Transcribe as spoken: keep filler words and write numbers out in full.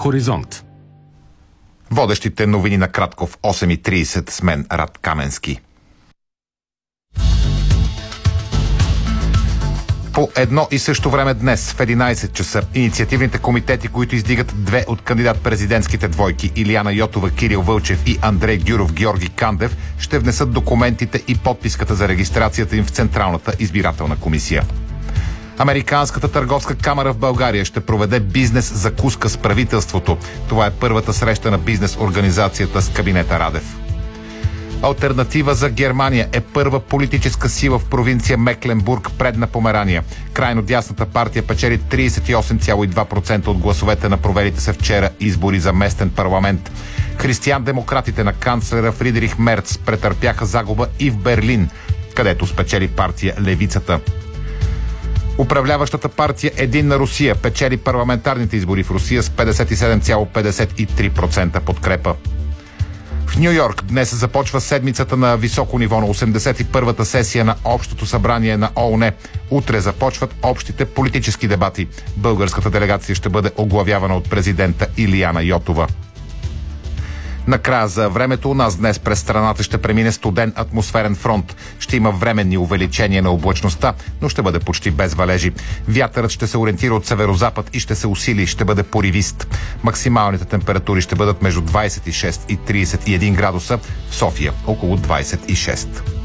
Хоризонт. Водещите новини на кратко в осем и трийсет с мен Рад Каменски. По едно и също време днес в единайсет часа инициативните комитети, които издигат две от кандидат-президентските двойки Илияна Йотова, Кирил Вълчев и Андрей Гюров, Георги Кандев, ще внесат документите и подписката за регистрацията им в Централната избирателна комисия. Американската търговска камара в България ще проведе бизнес закуска с правителството. Това е първата среща на бизнес организацията с кабинета Радев. Алтернатива за Германия е първа политическа сила в провинция Мекленбург, Предна Померания. Крайно дясната партия печели трийсет и осем цяло и два процента от гласовете на провелите се вчера избори за местен парламент. Християн-демократите на канцлера Фридрих Мерц претърпяха загуба и в Берлин, където спечели партия Левицата. Управляващата партия Единна Русия печели парламентарните избори в Русия с петдесет и седем цяло петдесет и три процента подкрепа. В Ню Йорк днес започва седмицата на високо ниво на осемдесет и първата сесия на Общото събрание на ООН. Утре започват общите политически дебати. Българската делегация ще бъде оглавявана от президента Илияна Йотова. Накрая за времето у нас днес през страната ще премине студен атмосферен фронт. Ще има временни увеличения на облачността, но ще бъде почти без валежи. Вятърът ще се ориентира от северозапад и ще се усили, ще бъде поривист. Максималните температури ще бъдат между двайсет и шест и трийсет и един градуса, в София около двайсет и шест.